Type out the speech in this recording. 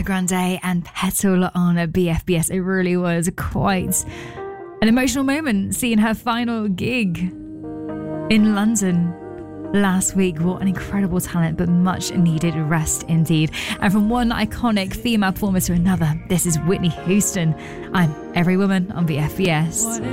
Ariana Grande and Petal on a BFBS. It really was quite an emotional moment seeing her final gig in London last week. What an incredible talent, but much needed rest indeed. And from one iconic female performer to another, this is Whitney Houston. I'm Every Woman on BFBS.